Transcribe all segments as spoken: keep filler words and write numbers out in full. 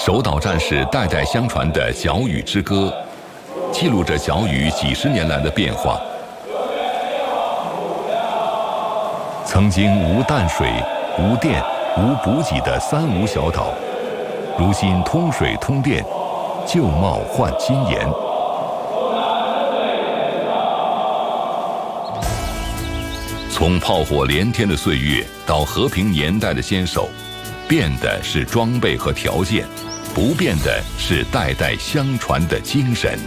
守岛战士代代相传的角屿之歌，记录着角屿几十年来的变化。曾经无淡水、无电、无补给的三无小岛，如今通水通电，旧貌换新颜。从炮火连天的岁月到和平年代的坚守，变的是装备和条件，不变的是代代相传的精神。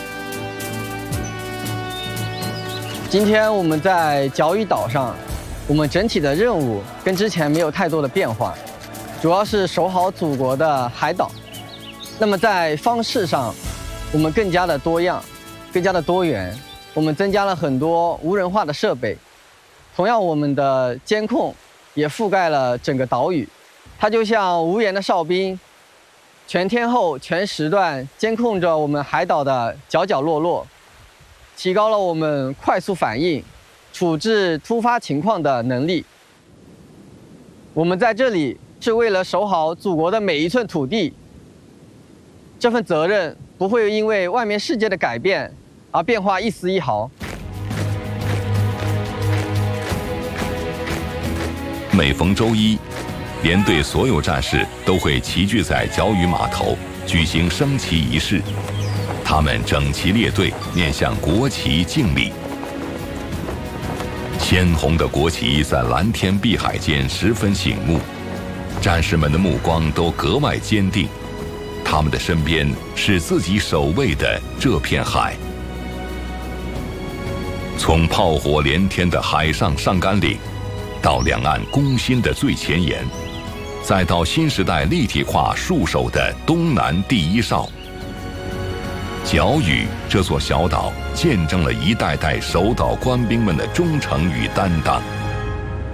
今天我们在角屿岛上，我们整体的任务跟之前没有太多的变化，主要是守好祖国的海岛。那么在方式上，我们更加的多样，更加的多元，我们增加了很多无人化的设备。同样，我们的监控也覆盖了整个岛屿，它就像无言的哨兵，全天候、全时段监控着我们海岛的角角落落，提高了我们快速反应、处置突发情况的能力。我们在这里是为了守好祖国的每一寸土地，这份责任不会因为外面世界的改变而变化一丝一毫。 每逢周一，连队所有战士都会齐聚在角屿码头，举行升旗仪式。他们整齐列队，面向国旗敬礼。鲜红的国旗在蓝天碧海间十分醒目，战士们的目光都格外坚定。他们的身边是自己守卫的这片海。从炮火连天的海上上甘岭，到两岸攻心的最前沿，再到新时代立体化戍守的东南第一哨，角屿这座小岛见证了一代代守岛官兵们的忠诚与担当。